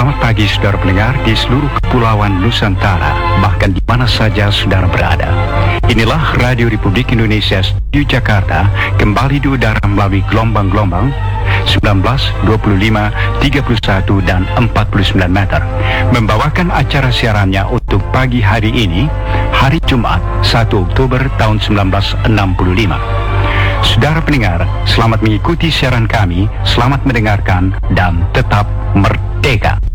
Selamat pagi saudara pendengar di seluruh kepulauan Nusantara, bahkan di mana saja saudara berada. Inilah Radio Republik Indonesia Studio Jakarta, kembali di udara melalui gelombang-gelombang 19, 25, 31, dan 49 meter. Membawakan acara siarannya untuk pagi hari ini, hari Jumat 1 Oktober tahun 1965. Saudara pendengar, selamat mengikuti siaran kami, selamat mendengarkan, dan tetap merdeka.